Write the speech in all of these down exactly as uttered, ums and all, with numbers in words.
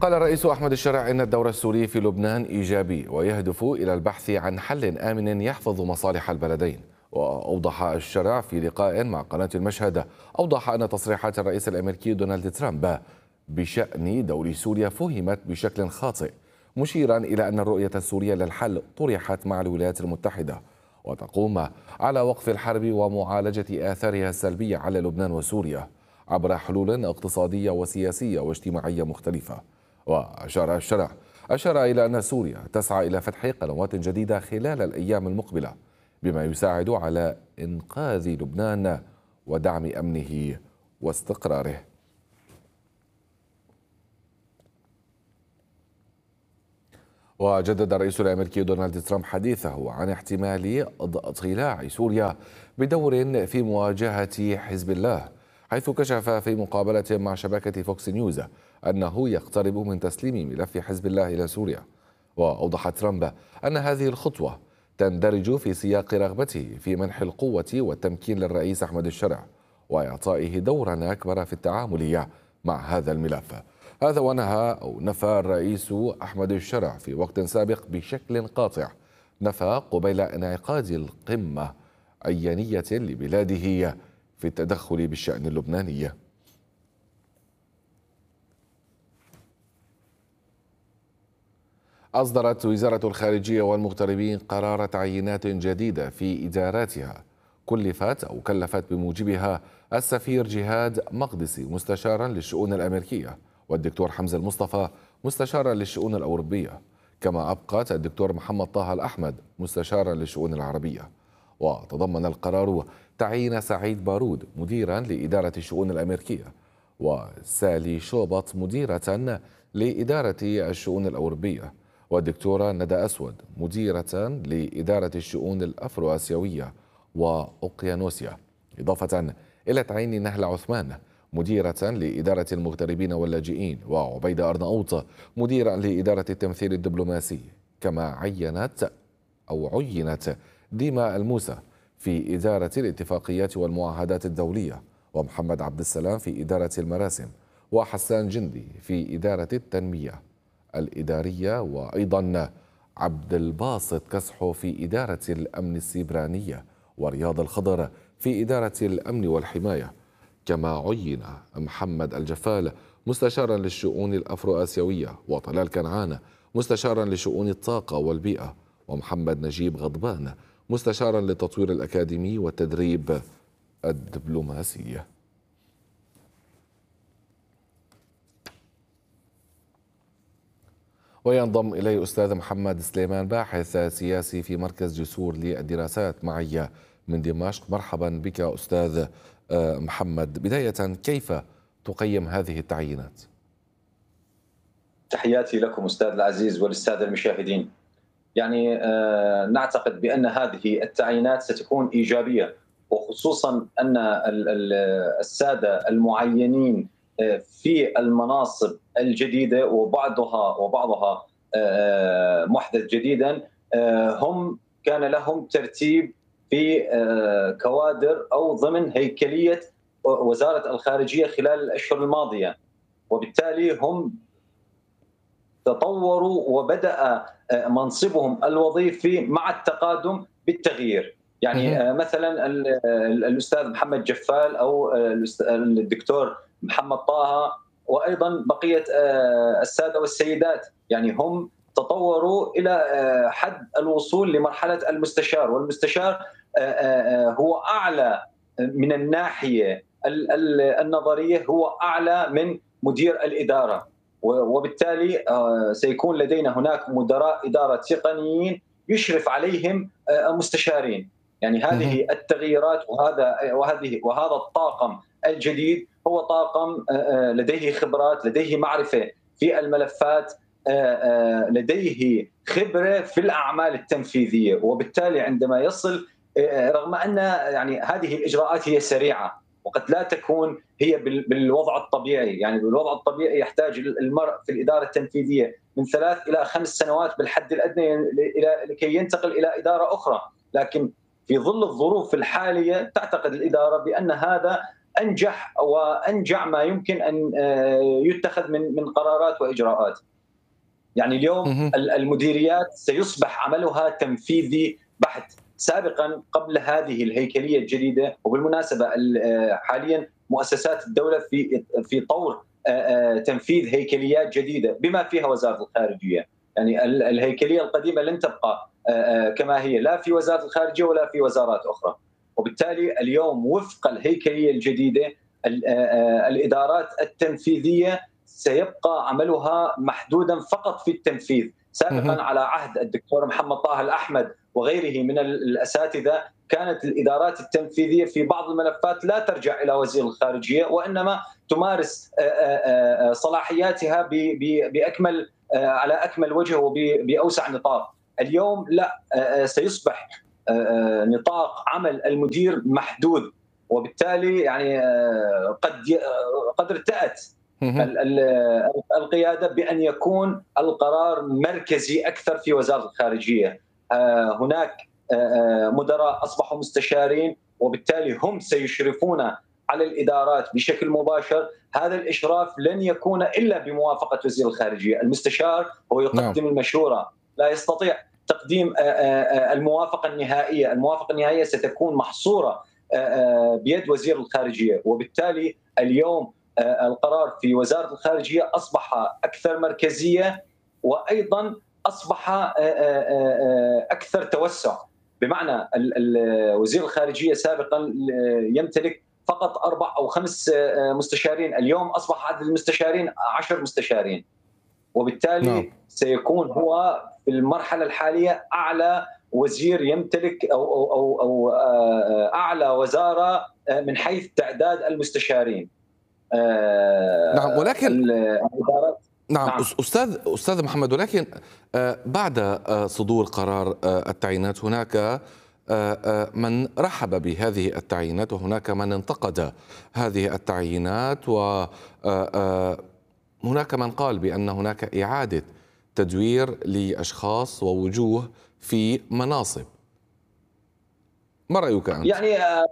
قال الرئيس أحمد الشرع إن الدور السوري في لبنان إيجابي ويهدف إلى البحث عن حل آمن يحفظ مصالح البلدين. وأوضح الشرع في لقاء مع قناة المشهد، أوضح أن تصريحات الرئيس الأمريكي دونالد ترامب بشأن دور سوريا فهمت بشكل خاطئ، مشيرا إلى أن الرؤية السورية للحل طرحت مع الولايات المتحدة وتقوم على وقف الحرب ومعالجة آثارها السلبية على لبنان وسوريا عبر حلول اقتصادية وسياسية واجتماعية مختلفة. وأشار الشرع أشار إلى أن سوريا تسعى إلى فتح قنوات جديدة خلال الأيام المقبلة بما يساعد على إنقاذ لبنان ودعم أمنه واستقراره. وجدد الرئيس الأمريكي دونالد ترامب حديثه عن احتمال اضطلاع سوريا بدور في مواجهة حزب الله، حيث كشف في مقابلة مع شبكة فوكس نيوز أنه يقترب من تسليم ملف حزب الله إلى سوريا. وأوضح ترامب أن هذه الخطوة تندرج في سياق رغبته في منح القوة والتمكين للرئيس أحمد الشرع وإعطائه دورا أكبر في التعامل مع هذا الملف. هذا ونهى أو نفى الرئيس أحمد الشرع في وقت سابق بشكل قاطع، نفى قبيل انعقاد القمة أيانية لبلاده في التدخل بالشأن اللبناني. أصدرت وزارة الخارجية والمغتربين قرار تعيينات جديدة في إداراتها كلفت أو كلفت بموجبها السفير جهاد مقدسي مستشارا للشؤون الأمريكية، والدكتور حمزة المصطفى مستشارا للشؤون الأوروبية، كما أبقت الدكتور محمد طه الأحمد مستشارا للشؤون العربية. وتضمن القرار تعيين سعيد بارود مديرا لإدارة الشؤون الأمريكية، وسالي شوبط مديرة لإدارة الشؤون الأوروبية، والدكتورة ندى أسود مديرة لإدارة الشؤون الأفرو آسيوية وأوقيانوسيا، إضافة إلى تعيين نهل عثمان مديرة لإدارة المغتربين واللاجئين، وعبيدة أرناؤوط مديرا لإدارة التمثيل الدبلوماسي، كما عينت أو عينت ديما الموسى في إدارة الاتفاقيات والمعاهدات الدولية، ومحمد عبد السلام في إدارة المراسم، وحسان جندي في إدارة التنمية الإدارية، وأيضا عبد الباسط كسحو في إدارة الأمن السيبرانية، ورياض الخضر في إدارة الأمن والحماية. كما عين محمد الجفال مستشارا للشؤون الأفرو آسيوية، وطلال كنعان مستشارا لشؤون الطاقة والبيئة، ومحمد نجيب غضبان مستشارا للتطوير الأكاديمي والتدريب الدبلوماسي. وينضم إلي أستاذ محمد سليمان باحث سياسي في مركز جسور للدراسات معي من دمشق. مرحبا بك أستاذ محمد. بداية، كيف تقيم هذه التعيينات؟ تحياتي لكم أستاذ العزيز وللسادة المشاهدين. يعني نعتقد بأن هذه التعيينات ستكون إيجابية، وخصوصا أن السادة المعينين في المناصب الجديدة وبعضها وبعضها محدث جديدا هم كان لهم ترتيب في كوادر أو ضمن هيكلية وزارة الخارجية خلال الأشهر الماضية، وبالتالي هم تطوروا وبدأ منصبهم الوظيفي مع التقادم بالتغيير. يعني مثلا الأستاذ محمد جفال أو الدكتور محمد طه وأيضا بقية السادة والسيدات، يعني هم تطوروا إلى حد الوصول لمرحلة المستشار، والمستشار هو أعلى من الناحية النظرية، هو أعلى من مدير الإدارة، وبالتالي سيكون لدينا هناك مدراء إدارة تقنيين يشرف عليهم مستشارين. يعني هذه التغييرات وهذا وهذه وهذا الطاقم الجديد هو طاقم لديه خبرات، لديه معرفة في الملفات، لديه خبرة في الأعمال التنفيذية، وبالتالي عندما يصل، رغم أن يعني هذه الإجراءات هي سريعة وقد لا تكون هي بالوضع الطبيعي، يعني بالوضع الطبيعي يحتاج المرء في الإدارة التنفيذية من ثلاث إلى خمس سنوات بالحد الأدنى لكي ينتقل إلى إدارة أخرى، لكن في ظل الظروف الحالية تعتقد الإدارة بأن هذا انجح وانجع ما يمكن ان يتخذ من من قرارات واجراءات. يعني اليوم المديريات سيصبح عملها تنفيذي بحت. سابقا قبل هذه الهيكليه الجديده، وبالمناسبه حاليا مؤسسات الدوله في في طور تنفيذ هيكليات جديده بما فيها وزاره الخارجيه. يعني الهيكليه القديمه لن تبقى كما هي، لا في وزاره الخارجيه ولا في وزارات اخرى. وبالتالي اليوم وفق الهيكليه الجديده الادارات التنفيذيه سيبقى عملها محدودا فقط في التنفيذ. سابقا على عهد الدكتور محمد طه الأحمد وغيره من الأساتذة كانت الإدارات التنفيذية في بعض الملفات لا ترجع إلى وزير الخارجية، وإنما تمارس صلاحياتها بأكمل على أكمل وجه وبأوسع نطاق. اليوم لا، سيصبح نطاق عمل المدير محدود، وبالتالي يعني قد قد ارتأت القيادة بأن يكون القرار مركزي أكثر في وزارة الخارجية. هناك مدراء أصبحوا مستشارين، وبالتالي هم سيشرفون على الإدارات بشكل مباشر. هذا الإشراف لن يكون إلا بموافقة وزير الخارجية. المستشار هو يقدم المشورة، لا يستطيع تقديم الموافقة النهائية. الموافقة النهائية ستكون محصورة بيد وزير الخارجية، وبالتالي اليوم القرار في وزارة الخارجية أصبح أكثر مركزية، وأيضا أصبح أكثر توسع. بمعنى وزير الخارجية سابقا يمتلك فقط أربع أو خمس مستشارين، اليوم أصبح عدد المستشارين عشر مستشارين، وبالتالي نعم. سيكون هو في المرحلة الحالية أعلى وزير يمتلك أو, أو, أو, أو أعلى وزارة من حيث تعداد المستشارين. نعم، ولكن نعم, نعم أستاذ أستاذ محمد، ولكن بعد صدور قرار التعيينات هناك من رحب بهذه التعيينات وهناك من انتقد هذه التعيينات، وهناك من قال بأن هناك إعادة تدوير لأشخاص ووجوه في مناصب. ما رأيك أنت؟ يعني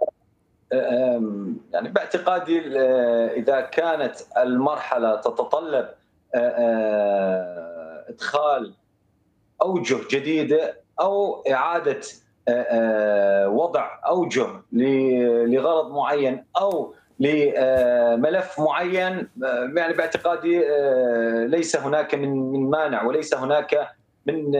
يعني باعتقادي إذا كانت المرحلة تتطلب إدخال أوجه جديدة أو إعادة وضع أوجه لغرض معين أو لملف معين، يعني باعتقادي ليس هناك من من مانع وليس هناك من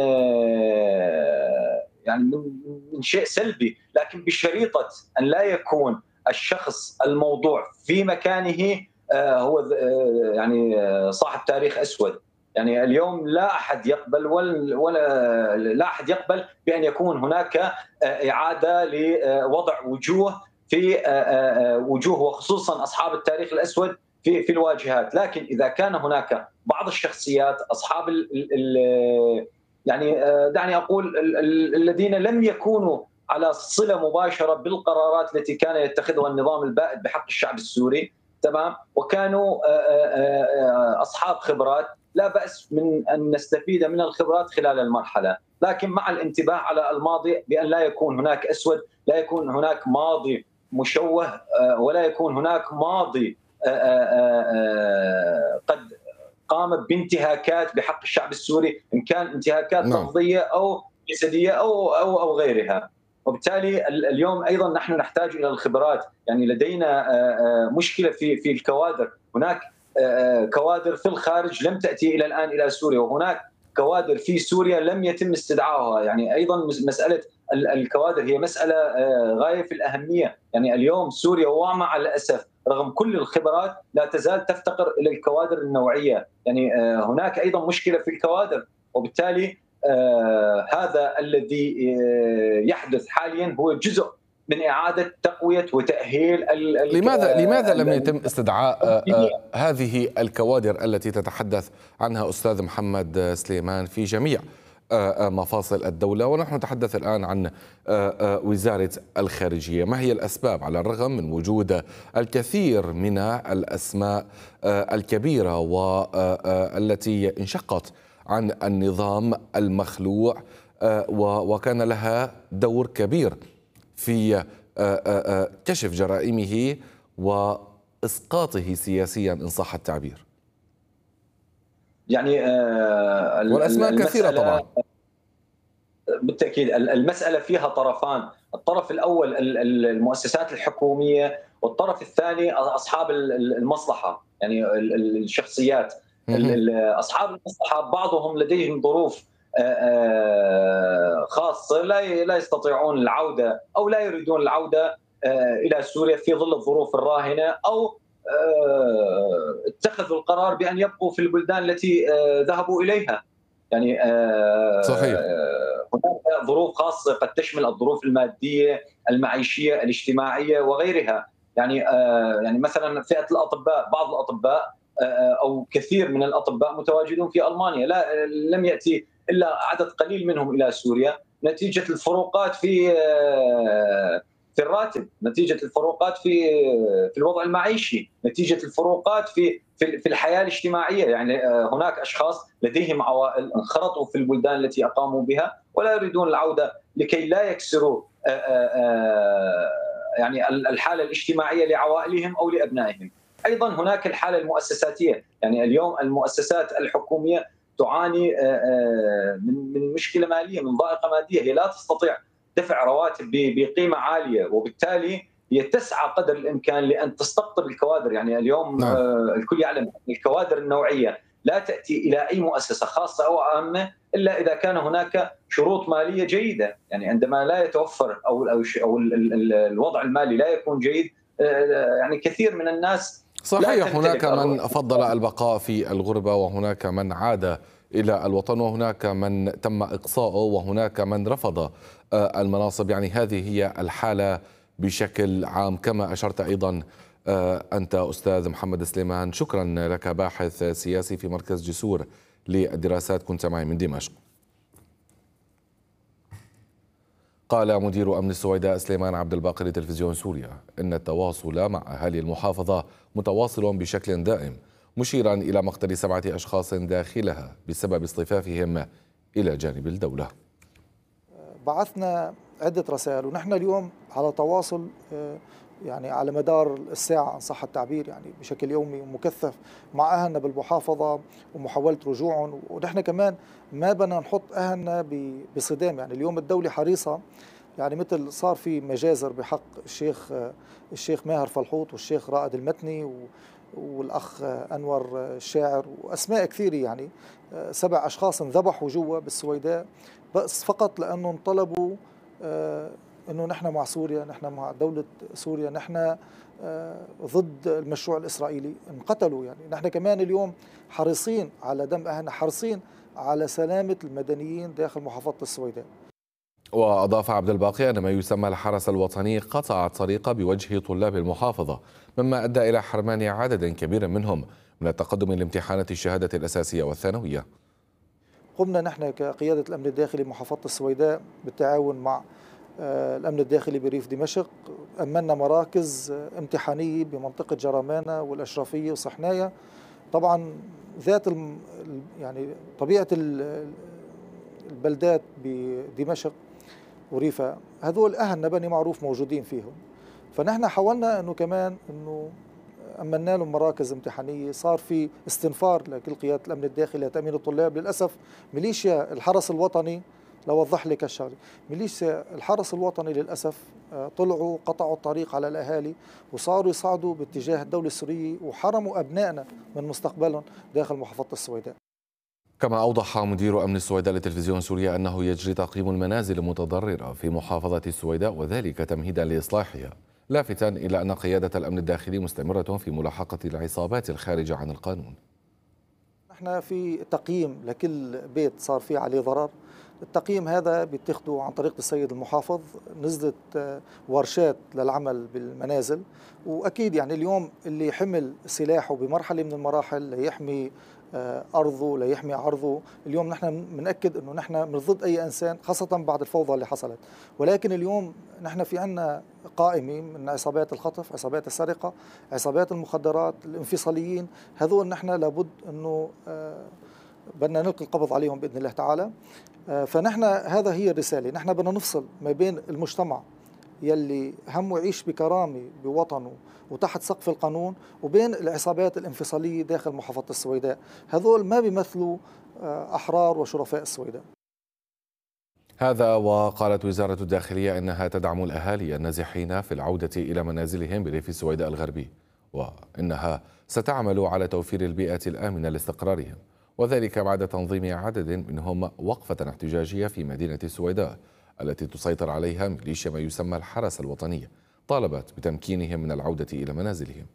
يعني من شيء سلبي، لكن بشريطة أن لا يكون الشخص الموضوع في مكانه هو يعني صاحب تاريخ أسود. يعني اليوم لا أحد يقبل ولا, ولا لا أحد يقبل بأن يكون هناك إعادة لوضع وجوه في وجوه وخصوصا أصحاب التاريخ الأسود في في الواجهات. لكن إذا كان هناك بعض الشخصيات أصحاب ال ال يعني دعني أقول الذين لم يكونوا على صلة مباشرة بالقرارات التي كان يتخذها النظام البائد بحق الشعب السوري، تمام، وكانوا أصحاب خبرات، لا بأس من أن نستفيد من الخبرات خلال المرحلة، لكن مع الانتباه على الماضي بأن لا يكون هناك أسود، لا يكون هناك ماضي مشوه، ولا يكون هناك ماضي قد قام بانتهاكات بحق الشعب السوري، إن كان انتهاكات لفظية أو جسدية أو أو أو غيرها. وبالتالي اليوم أيضا نحن نحتاج إلى الخبرات. يعني لدينا مشكلة في في الكوادر، هناك كوادر في الخارج لم تأتي إلى الآن إلى سوريا، وهناك كوادر في سوريا لم يتم استدعائها. يعني أيضا مسألة الكوادر هي مسألة غاية في الأهمية. يعني اليوم سوريا ومع الأسف رغم كل الخبرات لا تزال تفتقر إلى الكوادر النوعية. يعني هناك أيضا مشكلة في الكوادر، وبالتالي آه هذا الذي آه يحدث حاليا هو جزء من إعادة تقوية وتأهيل. لماذا لماذا لم يتم استدعاء آه هذه الكوادر التي تتحدث عنها أستاذ محمد سليمان في جميع آه مفاصل الدولة؟ ونحن نتحدث الآن عن آه وزارة الخارجية. ما هي الأسباب على الرغم من وجود الكثير من الأسماء آه الكبيرة والتي انشقت عن النظام المخلوع وكان لها دور كبير في كشف جرائمه وإسقاطه سياسيا إن صح التعبير؟ يعني آه، والأسماء كثيرة طبعا. بالتأكيد المسألة فيها طرفان، الطرف الأول المؤسسات الحكومية، والطرف الثاني أصحاب المصلحة، يعني الشخصيات. أصحاب المصلحة بعضهم لديهم ظروف خاصة لا يستطيعون العودة أو لا يريدون العودة إلى سوريا في ظل الظروف الراهنة، أو اتخذوا القرار بأن يبقوا في البلدان التي ذهبوا إليها. يعني صحيح. هناك ظروف خاصة قد تشمل الظروف المادية، المعيشية، الاجتماعية وغيرها. يعني يعني مثلا فئة الأطباء، بعض الأطباء أو كثير من الأطباء متواجدون في ألمانيا، لا لم يأتي إلا عدد قليل منهم إلى سوريا نتيجة الفروقات في في الراتب، نتيجة الفروقات في في الوضع المعيشي، نتيجة الفروقات في في الحياة الاجتماعية. يعني هناك أشخاص لديهم عوائل انخرطوا في البلدان التي أقاموا بها ولا يريدون العودة لكي لا يكسروا يعني الحالة الاجتماعية لعوائلهم أو لأبنائهم. أيضا هناك الحالة المؤسساتية، يعني اليوم المؤسسات الحكومية تعاني من من مشكلة مالية، من ضائقة مادية، هي لا تستطيع دفع رواتب بقيمة عالية، وبالتالي هي تسعى قدر الامكان لان تستقطب الكوادر. يعني اليوم نعم. آه الكل يعلم الكوادر النوعيه لا تاتي الى اي مؤسسه خاصه او عامه الا اذا كان هناك شروط ماليه جيده. يعني عندما لا يتوفر او او, أو الوضع المالي لا يكون جيد، آه يعني كثير من الناس صحيح. هناك من فضل البقاء في الغربه، وهناك من عاد إلى الوطن، وهناك من تم إقصاؤه، وهناك من رفض المناصب. يعني هذه هي الحالة بشكل عام، كما أشرت أيضا أنت أستاذ محمد سليمان. شكرا لك، باحث سياسي في مركز جسور للدراسات، كنت معي من دمشق. قال مدير أمن السويداء سليمان عبد الباقي لتلفزيون سوريا إن التواصل مع أهالي المحافظة متواصل بشكل دائم، مشيرا إلى مقتل سبعة أشخاص داخلها بسبب اصطفافهم إلى جانب الدولة. بعثنا عدة رسائل، ونحن اليوم على تواصل يعني على مدار الساعة إن صح التعبير، يعني بشكل يومي ومكثف مع أهلنا بالمحافظة ومحاولة رجوعهم. ونحن كمان ما بدنا نحط أهلنا بصدام. يعني اليوم الدولة حريصة، يعني مثل صار في مجازر بحق الشيخ الشيخ ماهر فلحوط والشيخ رائد المتني والأخ أنور الشاعر وأسماء كثيرة، يعني سبع أشخاص انذبحوا جوا بالسويداء بس فقط لأنهم طلبوا أنه نحن مع سوريا، نحن مع دولة سوريا، نحن ضد المشروع الإسرائيلي، انقتلوا. يعني نحن كمان اليوم حريصين على دم أهلنا، حريصين على سلامة المدنيين داخل محافظة السويداء. وأضاف عبد الباقي أن ما يسمى الحرس الوطني قطع الطريق بوجه طلاب المحافظة، مما أدى إلى حرمان عدد كبير منهم من التقدم لامتحانات الشهادة الأساسية والثانوية. قمنا نحن كقيادة الأمن الداخلي محافظة السويداء بالتعاون مع الأمن الداخلي بريف دمشق، أمنا مراكز امتحانية بمنطقة جرمانة والأشرفية وصحنايا. طبعا ذات الم يعني طبيعة البلدات بدمشق وريفا هذول أهلنا بني معروف موجودين فيهم، فنحن حاولنا أنه كمان أنه أمنا لهم مراكز امتحانية. صار في استنفار لكل قيادة الأمن الداخلي لتأمين الطلاب. للأسف ميليشيا الحرس الوطني، لوضح لك الشغله، ميليشيا الحرس الوطني للأسف طلعوا قطعوا الطريق على الأهالي وصاروا يصعدوا باتجاه الدولة السورية وحرموا أبنائنا من مستقبلهم داخل محافظة السويداء. كما أوضح مدير أمن السويداء لتلفزيون سوريا أنه يجري تقييم المنازل المتضررة في محافظة السويداء، وذلك تمهيدا لإصلاحها، لافتا إلى أن قيادة الأمن الداخلي مستمرة في ملاحقة العصابات الخارجة عن القانون. نحن في تقييم لكل بيت صار فيه عليه ضرر. التقييم هذا بيتخذه عن طريق السيد المحافظ، نزلت ورشات للعمل بالمنازل، وأكيد يعني اليوم اللي حمل سلاحه بمرحلة من المراحل ليحمي أرضه ليحمي عرضه، اليوم نحن بنأكد أنه نحن من ضد أي إنسان، خاصة بعد الفوضى اللي حصلت. ولكن اليوم نحن في عنا قائمة من عصابات الخطف، عصابات السرقة، عصابات المخدرات، الانفصاليين، هذول نحن لابد أنه بدنا نلقي القبض عليهم بإذن الله تعالى. فنحن هذا هي الرسالة، نحن بدنا نفصل ما بين المجتمع يلي همه يعيش بكرامة بوطنه وتحت سقف القانون، وبين العصابات الانفصالية داخل محافظة السويداء. هذول ما بيمثلوا أحرار وشرفاء السويداء. هذا وقالت وزارة الداخلية إنها تدعم الأهالي النازحين في العودة إلى منازلهم بريف السويداء الغربي، وإنها ستعمل على توفير البيئة الآمنة لاستقرارهم، وذلك بعد تنظيم عدد منهم وقفة احتجاجية في مدينة السويداء التي تسيطر عليها ميليشيا ما يسمى الحرس الوطني، طالبت بتمكينهم من العودة إلى منازلهم.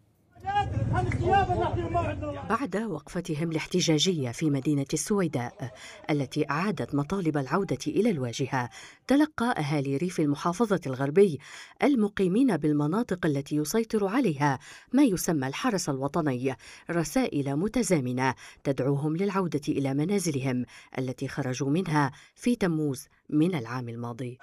بعد وقفتهم الاحتجاجية في مدينة السويداء التي أعادت مطالب العودة إلى الواجهة، تلقى أهالي ريف المحافظة الغربي المقيمين بالمناطق التي يسيطر عليها ما يسمى الحرس الوطني رسائل متزامنة تدعوهم للعودة إلى منازلهم التي خرجوا منها في تموز من العام الماضي.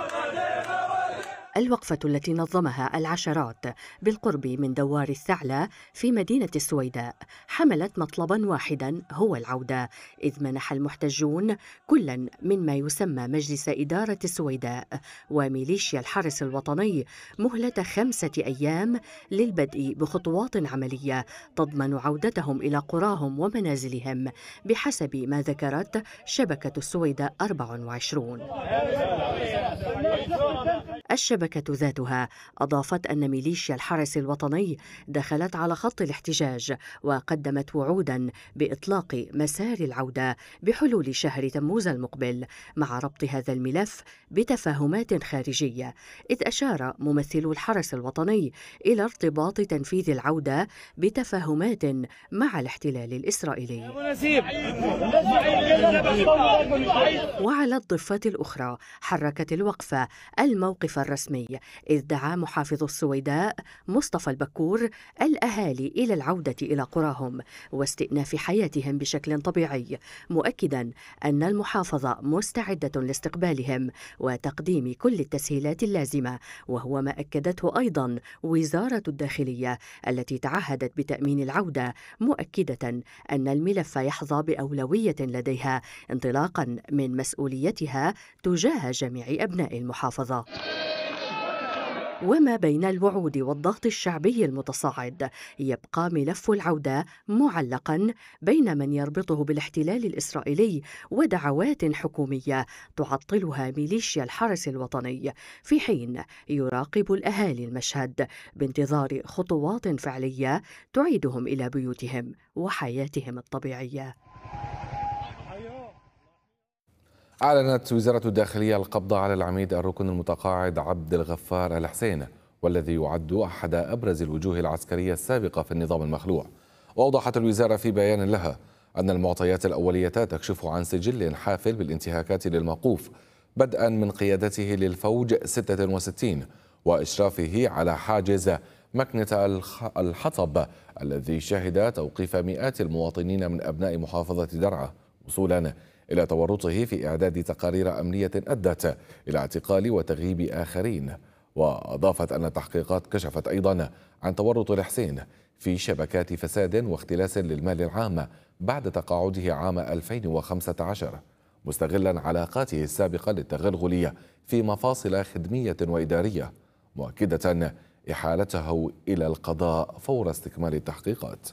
الوقفة التي نظمها العشرات بالقرب من دوار الثعلى في مدينة السويداء حملت مطلبا واحدا هو العودة، إذ منح المحتجون كلا من ما يسمى مجلس إدارة السويداء وميليشيا الحرس الوطني مهلة خمسة أيام للبدء بخطوات عملية تضمن عودتهم إلى قراهم ومنازلهم بحسب ما ذكرت شبكة السويداء أربعة وعشرين. الشبكة ذاتها أضافت أن ميليشيا الحرس الوطني دخلت على خط الاحتجاج وقدمت وعودا بإطلاق مسار العودة بحلول شهر تموز المقبل، مع ربط هذا الملف بتفاهمات خارجية، إذ أشار ممثلو الحرس الوطني إلى ارتباط تنفيذ العودة بتفاهمات مع الاحتلال الإسرائيلي. وعلى الضفة الأخرى حركت الوقفة الموقف الرسمي، إذ دعا محافظ السويداء مصطفى البكور الأهالي إلى العودة إلى قراهم واستئناف حياتهم بشكل طبيعي، مؤكدا أن المحافظة مستعدة لاستقبالهم وتقديم كل التسهيلات اللازمة، وهو ما أكدته أيضا وزارة الداخلية التي تعهدت بتأمين العودة، مؤكدة أن الملف يحظى بأولوية لديها انطلاقا من مسؤوليتها تجاه جميع أبناء المحافظة. وما بين الوعود والضغط الشعبي المتصاعد يبقى ملف العودة معلقا بين من يربطه بالاحتلال الإسرائيلي ودعوات حكومية تعطلها ميليشيا الحرس الوطني، في حين يراقب الأهالي المشهد بانتظار خطوات فعلية تعيدهم إلى بيوتهم وحياتهم الطبيعية. أعلنت وزارة الداخلية القبض على العميد الركن المتقاعد عبد الغفار الحسين، والذي يعد أحد أبرز الوجوه العسكرية السابقة في النظام المخلوع. وأوضحت الوزارة في بيان لها أن المعطيات الأولية تكشف عن سجل حافل بالانتهاكات للموقوف، بدءا من قيادته للفوج ستة وستين وإشرافه على حاجز مكنة الحطب الذي شهد توقيف مئات المواطنين من أبناء محافظة درعا، وصولا إلى تورطه في إعداد تقارير أمنية أدت إلى اعتقال وتغييب آخرين. وأضافت أن التحقيقات كشفت أيضا عن تورط الحسين في شبكات فساد واختلاس للمال العام بعد تقاعده عام ألفين وخمسة عشر، مستغلا علاقاته السابقة للتغلغل في مفاصل خدمية وإدارية، مؤكدة إحالته إلى القضاء فور استكمال التحقيقات.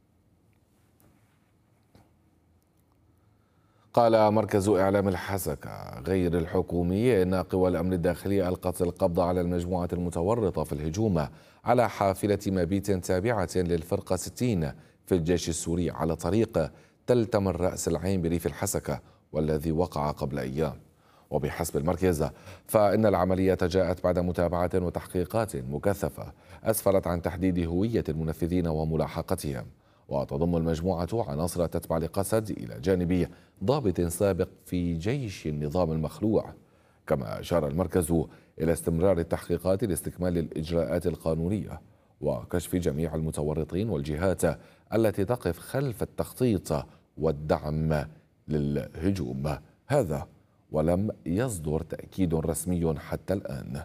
قال مركز إعلام الحسكة غير الحكومي إن قوى الأمن الداخلي ألقت القبض على المجموعة المتورطة في الهجوم على حافلة مبيت تابعة للفرقة ستين في الجيش السوري على طريق تل تمر رأس العين بريف الحسكة، والذي وقع قبل أيام. وبحسب المركز فإن العملية جاءت بعد متابعة وتحقيقات مكثفة أسفرت عن تحديد هوية المنفذين وملاحقتهم. وتضم المجموعة عناصر تتبع لقسد إلى جانب ضابط سابق في جيش النظام المخلوع. كما أشار المركز إلى استمرار التحقيقات لاستكمال الإجراءات القانونية وكشف جميع المتورطين والجهات التي تقف خلف التخطيط والدعم للهجوم هذا، ولم يصدر تأكيد رسمي حتى الآن.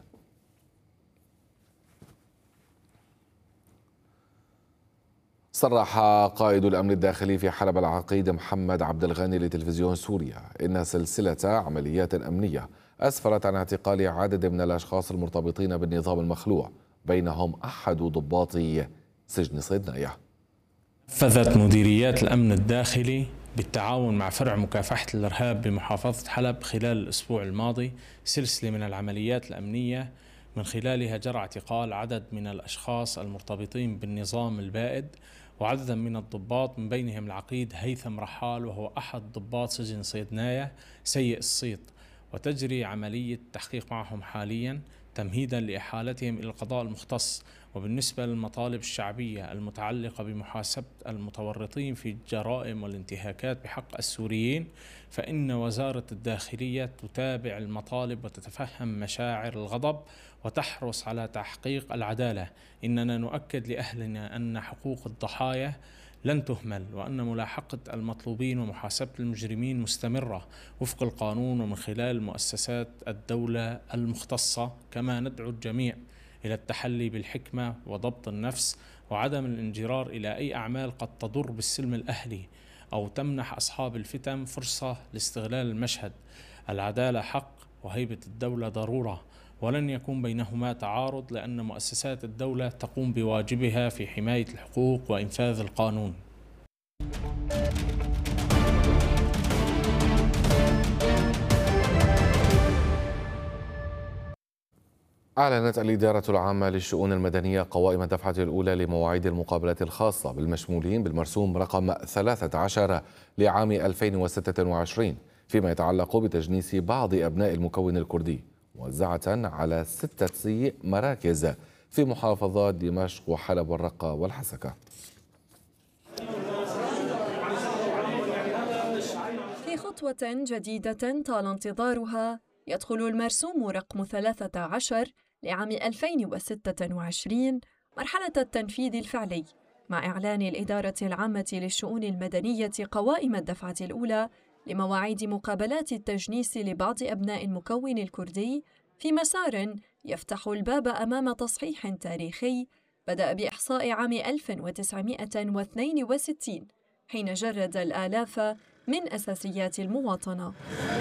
صرح قائد الأمن الداخلي في حلب العقيد محمد عبد الغني لتلفزيون سوريا إن سلسلة عمليات أمنية أسفرت عن اعتقال عدد من الأشخاص المرتبطين بالنظام المخلوع، بينهم أحد ضباط سجن صيدناية. نفذت مديريات الأمن الداخلي بالتعاون مع فرع مكافحة الإرهاب بمحافظة حلب خلال الأسبوع الماضي سلسلة من العمليات الأمنية من خلالها جرى اعتقال عدد من الأشخاص المرتبطين بالنظام البائد وعددا من الضباط، من بينهم العقيد هيثم رحال وهو أحد ضباط سجن صيدناية سيء الصيت، وتجري عملية تحقيق معهم حاليا تمهيدا لإحالتهم إلى القضاء المختص. وبالنسبة للمطالب الشعبية المتعلقة بمحاسبة المتورطين في الجرائم والانتهاكات بحق السوريين، فإن وزارة الداخلية تتابع المطالب وتتفهم مشاعر الغضب وتحرص على تحقيق العدالة. إننا نؤكد لأهلنا أن حقوق الضحايا لن تهمل، وأن ملاحقة المطلوبين ومحاسبة المجرمين مستمرة وفق القانون ومن خلال مؤسسات الدولة المختصة. كما ندعو الجميع إلى التحلي بالحكمة وضبط النفس وعدم الانجرار إلى أي أعمال قد تضر بالسلم الأهلي أو تمنح أصحاب الفتن فرصة لاستغلال المشهد. العدالة حق وهيبة الدولة ضرورة، ولن يكون بينهما تعارض، لأن مؤسسات الدولة تقوم بواجبها في حماية الحقوق وإنفاذ القانون. أعلنت الإدارة العامة للشؤون المدنية قوائم الدفعة الأولى لمواعيد المقابلات الخاصة بالمشمولين بالمرسوم رقم ثلاثة عشر لعام ألفين وستة وعشرين فيما يتعلق بتجنيس بعض أبناء المكون الكردي، موزعة على ستة مراكز في محافظات دمشق وحلب والرقة والحسكة. في خطوة جديدة طال انتظارها، يدخل المرسوم رقم ثلاثة عشر لعام ألفين وستة وعشرين مرحلة التنفيذ الفعلي، مع إعلان الإدارة العامة للشؤون المدنية قوائم الدفعة الأولى لمواعيد مقابلات التجنيس لبعض أبناء المكون الكردي في مسار يفتح الباب أمام تصحيح تاريخي بدأ بإحصاء عام ألف وتسعمائة واثنين وستين، حين جرد الآلاف من أساسيات المواطنة.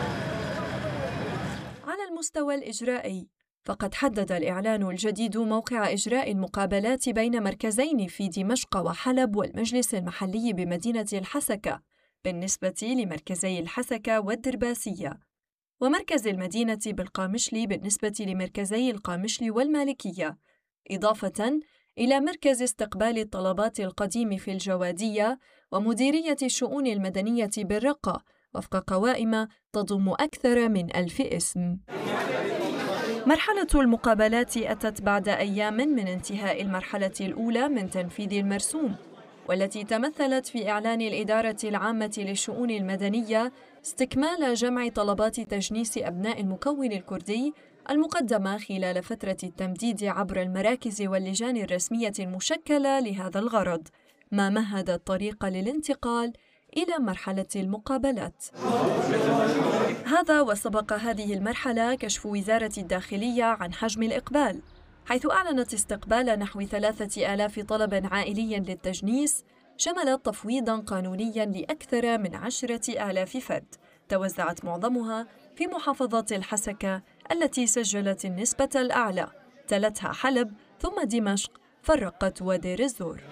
على المستوى الإجرائي، فقد حدد الإعلان الجديد موقع إجراء المقابلات بين مركزين في دمشق وحلب والمجلس المحلي بمدينة الحسكة بالنسبة لمركزي الحسكة والدرباسية، ومركز المدينة بالقامشلي بالنسبة لمركزي القامشلي والمالكية، إضافة إلى مركز استقبال الطلبات القديم في الجوادية ومديرية الشؤون المدنية بالرقة، وفق قوائم تضم أكثر من ألف اسم. مرحلة المقابلات أتت بعد أيام من انتهاء المرحلة الأولى من تنفيذ المرسوم، والتي تمثلت في إعلان الإدارة العامة للشؤون المدنية استكمال جمع طلبات تجنيس أبناء المكون الكردي المقدمة خلال فترة التمديد عبر المراكز واللجان الرسمية المشكلة لهذا الغرض، ما مهد الطريق للانتقال إلى مرحلة المقابلات. هذا وسبق هذه المرحلة كشف وزارة الداخلية عن حجم الإقبال، حيث أعلنت استقبال نحو ثلاثة آلاف طلب عائلي للتجنيس شمل تفويضاً قانونياً لأكثر من عشرة آلاف فرد، توزعت معظمها في محافظة الحسكة التي سجلت النسبة الأعلى، تلتها حلب ثم دمشق فالرقة ودير الزور.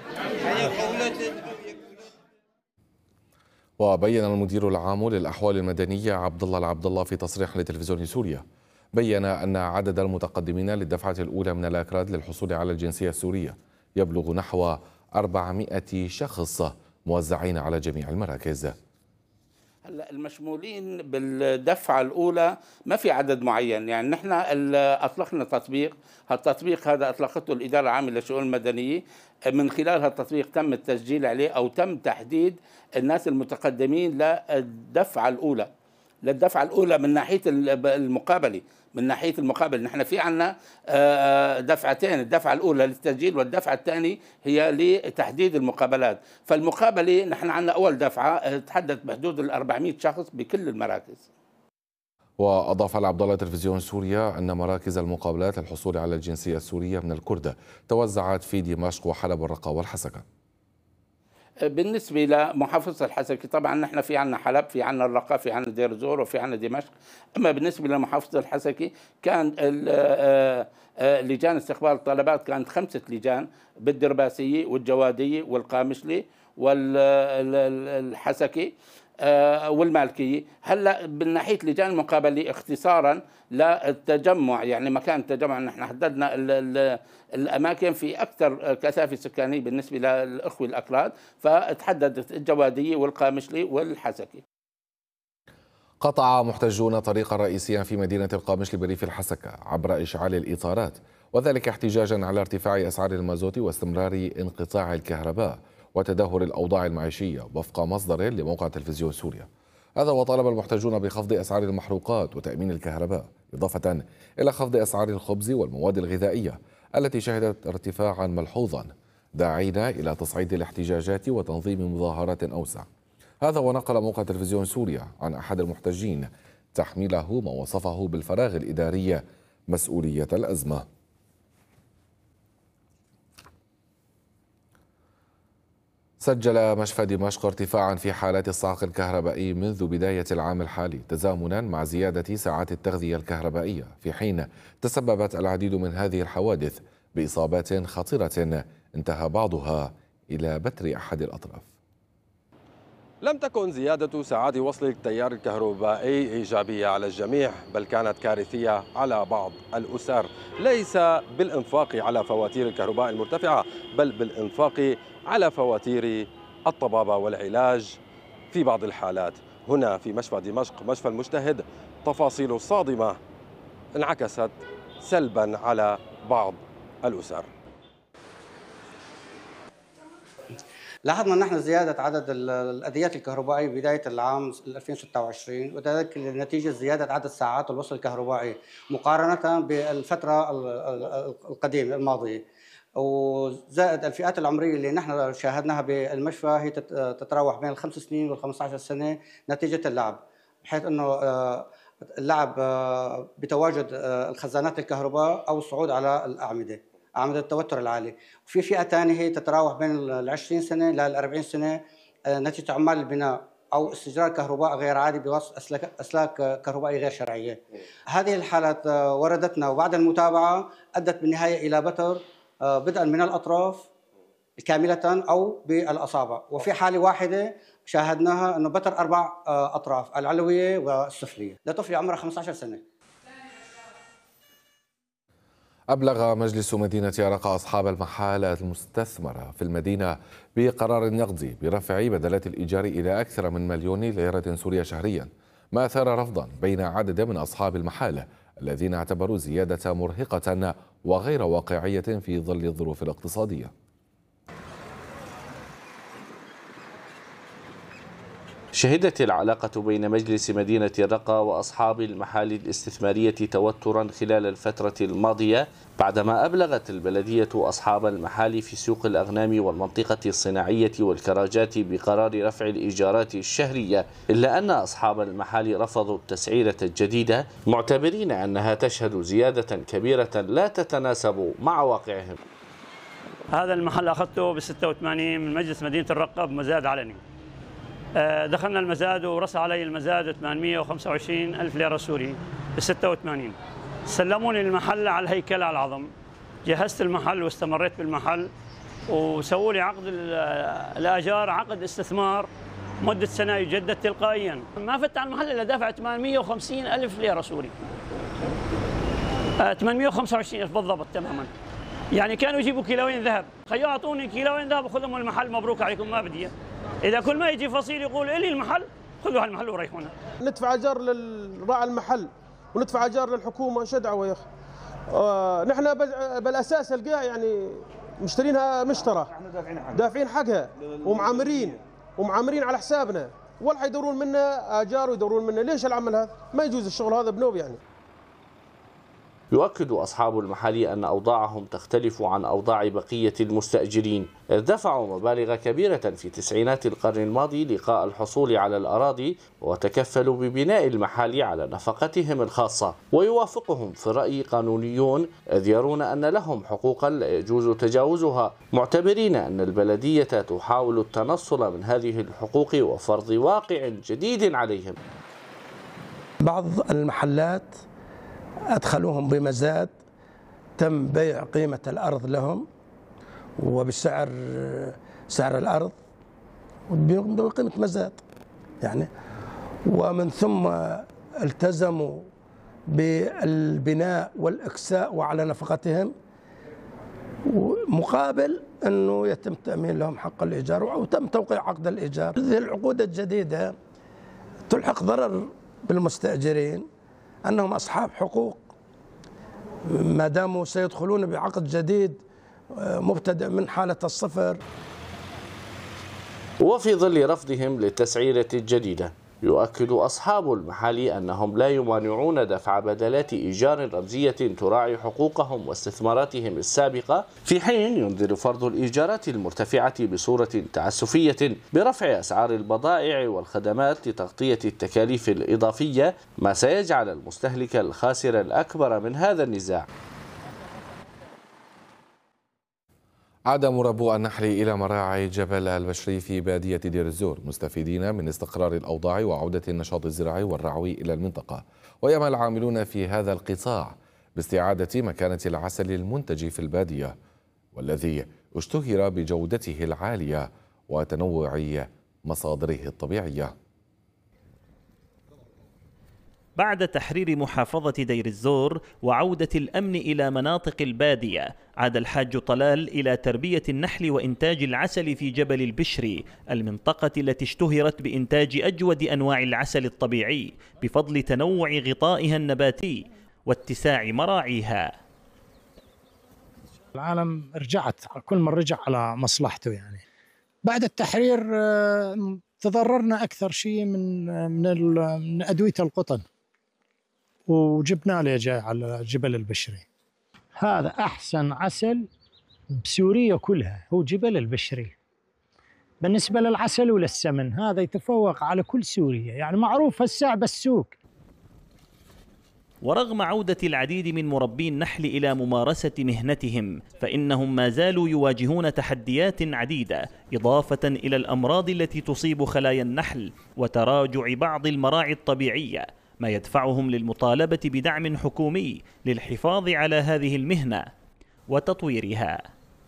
وبين المدير العام للأحوال المدنية عبد الله العبد الله في تصريح لتلفزيون سوريا، بين أن عدد المتقدمين للدفعة الأولى من الأكراد للحصول على الجنسية السورية يبلغ نحو أربعمائة شخص موزعين على جميع المراكز. هلا المشمولين بالدفعة الأولى ما في عدد معين، يعني نحن أطلقنا تطبيق، هالتطبيق هذا أطلقته الإدارة العامة للشؤون المدنية، من خلال هالتطبيق تم التسجيل عليه أو تم تحديد الناس المتقدمين للدفعة الأولى للدفعة الأولى من ناحية المقابلة من ناحية المقابل نحن في عنا دفعتين، الدفعة الأولى للتسجيل والدفعة الثانية هي لتحديد المقابلات. فالمقابلة نحن عنا أول دفعة تحدد بحدود الأربعمائة شخص بكل المراكز. وأضاف العبد الله تلفزيون سوريا أن مراكز المقابلات للحصول على الجنسية السورية من الكرد توزعت في دمشق وحلب والرقة والحسكة. بالنسبة لمحافظة الحسكة طبعا نحن في عنا حلب، في عنا الرقة، في عنا دير الزور، وفي عنا دمشق. أما بالنسبة لمحافظة الحسكة كان لجان استقبال الطلبات كانت خمسة لجان بالدرباسية والجوادية والقامشلي والحسكة والمالكية. هلا من ناحية لجان المقابلة اختصارا للتجمع، يعني مكان التجمع نحن حددنا ال ال الأماكن في أكثر كثافة سكانية بالنسبة للأخوة الأكراد، فتحددت الجوادية والقامشلي والحسكة. قطع محتجون طريقا رئيسيا في مدينة القامشلي بريف الحسكة عبر إشعال الإطارات، وذلك احتجاجا على ارتفاع أسعار المازوت واستمرار انقطاع الكهرباء وتدهور الأوضاع المعيشية وفق مصدر لموقع تلفزيون سوريا. هذا وطالب المحتجون بخفض أسعار المحروقات وتأمين الكهرباء، إضافة إلى خفض أسعار الخبز والمواد الغذائية التي شهدت ارتفاعا ملحوظا، داعين إلى تصعيد الاحتجاجات وتنظيم مظاهرات أوسع. هذا ونقل موقع تلفزيون سوريا عن أحد المحتجين تحميله ما وصفه بالفراغ الإداري مسؤولية الأزمة. سجل مشفى دمشق ارتفاعا في حالات الصعق الكهربائي منذ بداية العام الحالي، تزامنا مع زيادة ساعات التغذية الكهربائية، في حين تسببت العديد من هذه الحوادث بإصابات خطيرة انتهى بعضها إلى بتر أحد الأطراف. لم تكن زيادة ساعات وصل التيار الكهربائي إيجابية على الجميع، بل كانت كارثية على بعض الأسر، ليس بالإنفاق على فواتير الكهرباء المرتفعة، بل بالإنفاق على فواتير الطبابة والعلاج في بعض الحالات. هنا في مشفى دمشق مشفى المجتهد تفاصيل صادمة انعكست سلبا على بعض الأسر. لاحظنا نحن زيادة عدد الأديات الكهربائية بداية العام ألفين وستة وعشرين، وذلك نتيجة زيادة عدد ساعات الوصل الكهربائي مقارنة بالفترة القديمة الماضية، وزائد الفئات العمرية اللي نحن شاهدناها بالمشفى هي تتراوح بين الخمس سنين والخمسة عشر سنة نتيجة اللعب، بحيث أنه اللعب بتواجد الخزانات الكهرباء أو الصعود على الأعمدة، أعمدة التوتر العالي. وفي فئة ثانية هي تتراوح بين العشرين سنة للأربعين سنة نتيجة عمال البناء أو استجرار كهرباء غير عادي بواسطة أسلاك, أسلاك كهربائية غير شرعية. هذه الحالات وردتنا وبعد المتابعة أدت بالنهاية إلى بتر بدءا من الأطراف كاملة أو بالأصابع، وفي حالة واحدة شاهدناها أنه بتر أربع أطراف العلوية والسفلية لطفل عمره خمسة عشر سنة. أبلغ مجلس مدينة رقة أصحاب المحال المستثمرة في المدينة بقرار نقضي برفع بدلات الإيجار إلى أكثر من مليون ليرة سورية شهريا، ما أثار رفضا بين عدد من أصحاب المحال الذين اعتبروا زيادة مرهقة وغير واقعية في ظل الظروف الاقتصادية. شهدت العلاقة بين مجلس مدينة الرقة وأصحاب المحال الاستثمارية توترا خلال الفترة الماضية، بعدما أبلغت البلدية أصحاب المحال في سوق الأغنام والمنطقة الصناعية والكراجات بقرار رفع الإيجارات الشهرية، إلا أن أصحاب المحال رفضوا التسعيرة الجديدة معتبرين أنها تشهد زيادة كبيرة لا تتناسب مع واقعهم. هذا المحل أخذته ب ستة وثمانين من مجلس مدينة الرقة بمزاد علني. دخلنا المزاد ورسى علي المزاد ثمانمئة وخمسة وعشرين ألف ليرة سوري ب ستة وثمانين. سلموني المحل على الهيكل على العظم، جهزت المحل واستمريت بالمحل وسووا لي عقد الآجار، عقد استثمار مدة سنة يجدد تلقائيا. ما فت على المحل إلا دافع ثمانمئة وخمسين ألف ليرة سوري، ثمانمئة وخمسة وعشرين ألف بالضبط تماما. يعني كانوا يجيبوا كيلوين ذهب، خيو أعطوني كيلوين ذهب وخذهم المحل، مبروك عليكم ما بدي. إذا كل ما يجي فصيل يقول إلي المحل خذوا هالمحل وريحونا. ندفع أجار لراعي المحل وندفع أجار للحكومة، شو دعوة يا أخي؟ آه نحن بالأساس القاع يعني مشترينها مشترى، دافعين حقها ومعامرين ومعامرين على حسابنا، ولا حيدورون منا آجار ويدورون منا. ليش العمل هذا؟ ما يجوز الشغل هذا بنوب يعني. يؤكد أصحاب المحال أن أوضاعهم تختلف عن أوضاع بقية المستأجرين، إذ دفعوا مبالغ كبيرة في تسعينات القرن الماضي لقاء الحصول على الأراضي، وتكفلوا ببناء المحال على نفقتهم الخاصة. ويوافقهم في الرأي قانونيون، إذ يرون أن لهم حقوقا لا يجوز تجاوزها، معتبرين أن البلدية تحاول التنصل من هذه الحقوق وفرض واقع جديد عليهم. بعض المحلات أدخلوهم بمزاد، تم بيع قيمة الأرض لهم وبسعر سعر الأرض بقيمة مزاد يعني، ومن ثم التزموا بالبناء والإكساء وعلى نفقتهم، مقابل أنه يتم تأمين لهم حق الإيجار أو تم توقيع عقد الإيجار. هذه العقود الجديدة تلحق ضرر بالمستأجرين أنهم أصحاب حقوق ما داموا سيدخلون بعقد جديد مبتدئ من حالة الصفر. وفي ظل رفضهم للتسعيرة الجديدة، يؤكد أصحاب المحال أنهم لا يمانعون دفع بدلات إيجار رمزية تراعي حقوقهم واستثماراتهم السابقة، في حين ينذر فرض الإيجارات المرتفعة بصورة تعسفية برفع أسعار البضائع والخدمات لتغطية التكاليف الإضافية، ما سيجعل المستهلك الخاسر الأكبر من هذا النزاع. عاد مربو النحل إلى مراعي جبل البشري في بادية دير الزور، مستفيدين من استقرار الأوضاع وعودة النشاط الزراعي والرعوي إلى المنطقة. ويأمل العاملون في هذا القطاع باستعادة مكانة العسل المنتج في البادية، والذي اشتهر بجودته العالية وتنوع مصادره الطبيعية. بعد تحرير محافظة دير الزور وعودة الأمن إلى مناطق البادية، عاد الحاج طلال إلى تربية النحل وإنتاج العسل في جبل البشري، المنطقة التي اشتهرت بإنتاج أجود أنواع العسل الطبيعي بفضل تنوع غطائها النباتي واتساع مراعيها. العالم رجعت، كل من رجع على مصلحته يعني. بعد التحرير تضررنا أكثر شيء من من من أدوية القطن، وجبنا له جاي على جبل البشري. هذا أحسن عسل بسوريا كلها، هو جبل البشري. بالنسبة للعسل وللسمن هذا يتفوق على كل سوريا، يعني معروف هالساعة بالسوق. ورغم عودة العديد من مربي النحل إلى ممارسة مهنتهم، فإنهم ما زالوا يواجهون تحديات عديدة، إضافة إلى الأمراض التي تصيب خلايا النحل وتراجع بعض المراعي الطبيعية، ما يدفعهم للمطالبة بدعم حكومي للحفاظ على هذه المهنة وتطويرها.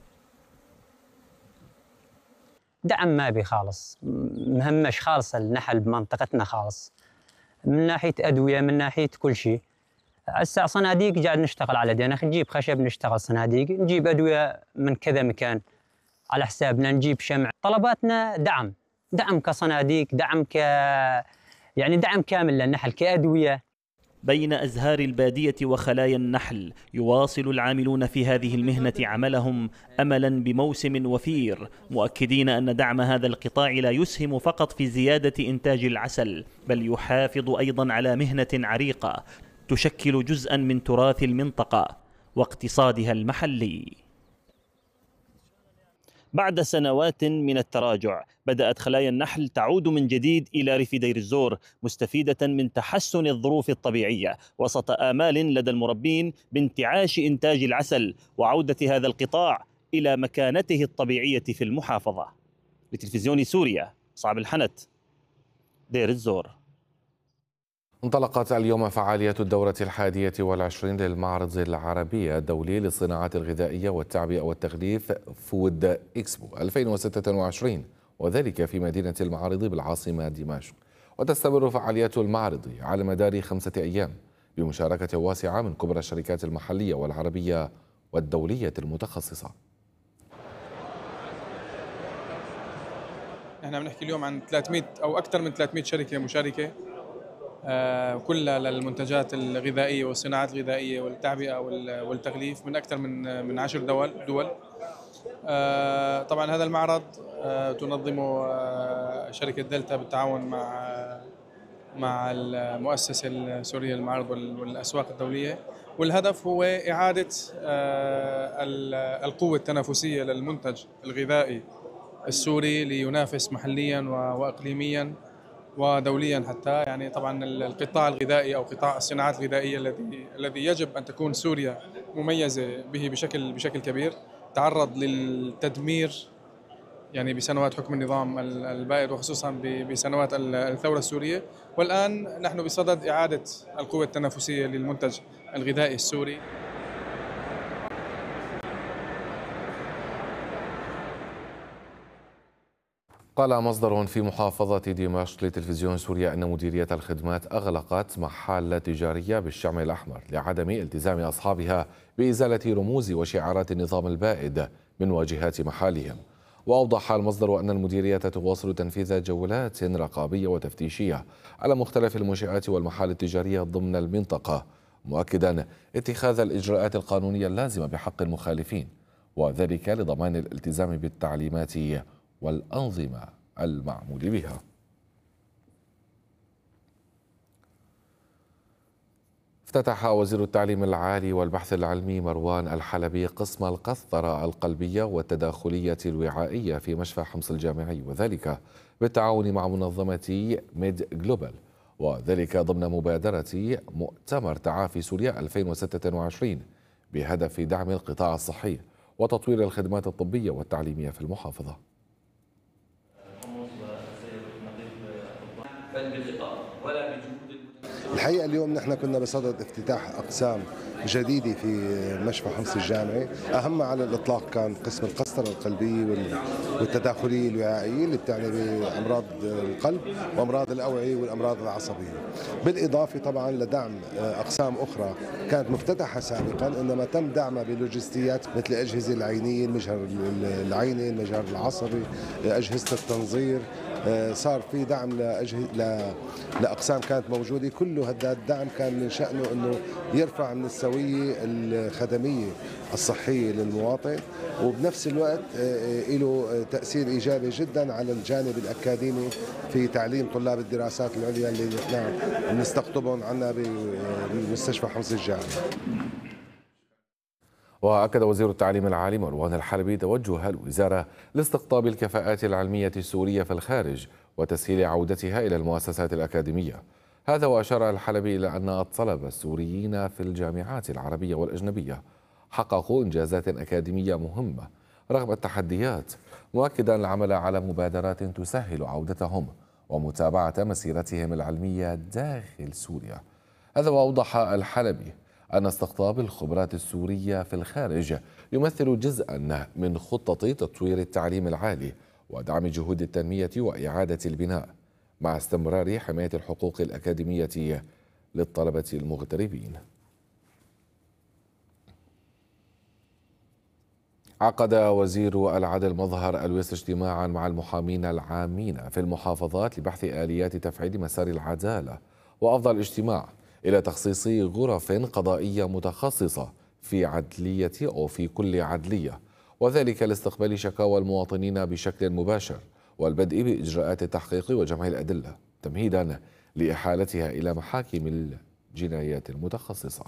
دعم ما بي خالص، مهمش خالص النحل بمنطقتنا خالص، من ناحية أدوية، من ناحية كل شيء. هسه صناديق قاعد نشتغل على دينخ، نجيب خشب نشتغل صناديق، نجيب أدوية من كذا مكان على حسابنا، نجيب شمع. طلباتنا دعم، دعم كصناديق، دعم ك يعني دعم كامل للنحل كأدوية. بين أزهار البادية وخلايا النحل، يواصل العاملون في هذه المهنة عملهم أملا بموسم وفير، مؤكدين أن دعم هذا القطاع لا يسهم فقط في زيادة إنتاج العسل، بل يحافظ أيضا على مهنة عريقة تشكل جزءا من تراث المنطقة واقتصادها المحلي. بعد سنوات من التراجع، بدأت خلايا النحل تعود من جديد إلى ريف دير الزور، مستفيدة من تحسن الظروف الطبيعية وسط آمال لدى المربين بانتعاش إنتاج العسل وعودة هذا القطاع إلى مكانته الطبيعية في المحافظة. لتلفزيون سوريا، صعب الحنت، دير الزور. انطلقت اليوم فعالية الدورة الحادية والعشرين للمعرض العربي الدولي للصناعات الغذائية والتعبئة والتغليف فود إكسبو ألفين وستة وعشرين، وذلك في مدينة المعارض بالعاصمة دمشق. وتستمر فعاليات المعرض على مدار خمسة أيام بمشاركة واسعة من كبرى الشركات المحلية والعربية والدولية المتخصصة. احنا بنحكي اليوم عن ثلاثمئة أو أكثر من ثلاثمئة شركة مشاركة، آه كلها للمنتجات الغذائية والصناعات الغذائية والتعبئة والتغليف من أكثر من من عشر دول دول. آه طبعا هذا المعرض آه تنظمه آه شركة دلتا بالتعاون مع مع المؤسسة السورية للمعارض والأسواق الدولية، والهدف هو إعادة القوة التنافسية للمنتج الغذائي السوري لينافس محليا وإقليميا ودوليا حتى. يعني طبعا القطاع الغذائي أو قطاع الصناعات الغذائية الذي الذي يجب أن تكون سوريا مميزة به بشكل بشكل كبير، تعرض للتدمير يعني بسنوات حكم النظام البائد وخصوصا بسنوات الثورة السورية، والآن نحن بصدد إعادة القوة التنافسية للمنتج الغذائي السوري. قال مصدر في محافظة دمشق لتلفزيون سوريا أن مديرية الخدمات أغلقت محال تجارية بالشعم الأحمر لعدم التزام أصحابها بإزالة رموز وشعارات النظام البائد من واجهات محالهم. وأوضح المصدر أن المديرية تواصل تنفيذ جولات رقابية وتفتيشية على مختلف المنشآت والمحال التجارية ضمن المنطقة، مؤكدا اتخاذ الإجراءات القانونية اللازمة بحق المخالفين، وذلك لضمان الالتزام بالتعليمات والأنظمة المعمول بها. افتتح وزير التعليم العالي والبحث العلمي مروان الحلبي قسم القسطرة القلبية والتداخلية الوعائية في مشفى حمص الجامعي، وذلك بالتعاون مع منظمة ميد جلوبال، وذلك ضمن مبادرة مؤتمر تعافي سوريا ألفين وستة وعشرين بهدف دعم القطاع الصحي وتطوير الخدمات الطبية والتعليمية في المحافظة. الحقيقة اليوم نحن كنا بصدد افتتاح أقسام جديدة في مشفى حمص الجامعي، أهم على الإطلاق كان قسم القسطرة القلبية والتداخلية الوعائية اللي بتعني بأمراض القلب وأمراض الأوعية والأمراض العصبية، بالإضافة طبعا لدعم أقسام أخرى كانت مفتتحة سابقا إنما تم دعمها بلوجستيات مثل الأجهزة العينية، المجهر العيني، المجهر العصبي، أجهزة التنظير، صار في دعم لأجهزة لأقسام كانت موجودة. كل هذا الدعم كان من شأنه أنه يرفع من السوية الخدمية الصحية للمواطن، وبنفس الوقت له تأثير إيجابي جدا على الجانب الأكاديمي في تعليم طلاب الدراسات العليا اللي نحن بنستقطبهم عنا بمستشفى حمص الجامعي. وأكد وزير التعليم العالي مروان الحلبي توجه الوزارة لاستقطاب الكفاءات العلمية السورية في الخارج وتسهيل عودتها إلى المؤسسات الأكاديمية. هذا وأشار الحلبي إلى أن الطلبة السوريين في الجامعات العربية والأجنبية حققوا إنجازات أكاديمية مهمة رغم التحديات، مؤكدا العمل على مبادرات تسهل عودتهم ومتابعة مسيرتهم العلمية داخل سوريا. هذا وأوضح الحلبي أن استقطاب الخبرات السورية في الخارج يمثل جزءا من خطة تطوير التعليم العالي ودعم جهود التنمية وإعادة البناء مع استمرار حماية الحقوق الأكاديمية للطلبة المغتربين. عقد وزير العدل مظهر الويس اجتماعا مع المحامين العامين في المحافظات لبحث آليات تفعيل مسار العدالة، وأفضى الاجتماع إلى تخصيص غرف قضائية متخصصة في عدلية أو في كل عدلية، وذلك لاستقبال شكاوى المواطنين بشكل مباشر والبدء بإجراءات التحقيق وجمع الأدلة تمهيدا لإحالتها إلى محاكم الجنايات المتخصصة.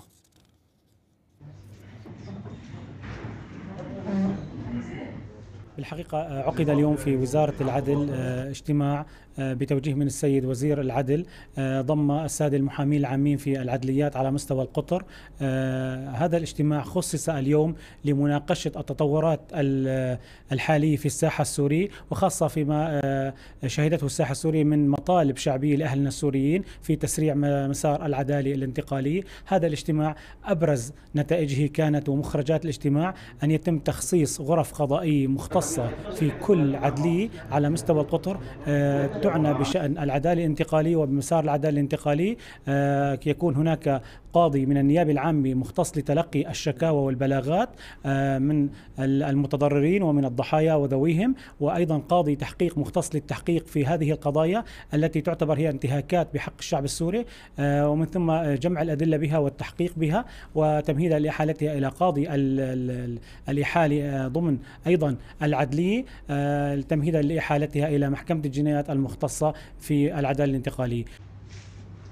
بالحقيقة عقد اليوم في وزارة العدل اجتماع بتوجيه من السيد وزير العدل ضم السادة المحامين العامين في العدليات على مستوى القطر. هذا الاجتماع خصص اليوم لمناقشة التطورات الحالية في الساحة السورية، وخاصة فيما شهدته الساحة السورية من مطالب شعبية لأهلنا السوريين في تسريع مسار العدالة الانتقالية. هذا الاجتماع أبرز نتائجه كانت ومخرجات الاجتماع أن يتم تخصيص غرف قضائية مختصة في كل عدلية على مستوى القطر تعنى بشأن العدالة الانتقالية وبمسار العدالة الانتقالية. يكون هناك قاضي من النيابة العامة مختص لتلقي الشكاوى والبلاغات من المتضررين ومن الضحايا وذويهم، وأيضا قاضي تحقيق مختص للتحقيق في هذه القضايا التي تعتبر هي انتهاكات بحق الشعب السوري، ومن ثم جمع الأدلة بها والتحقيق بها وتمهيدها لإحالتها إلى قاضي الإحالة ضمن أيضا العدلية تمهيدا لإحالتها إلى محكمة الجنايات المختصة في العدالة الانتقالية.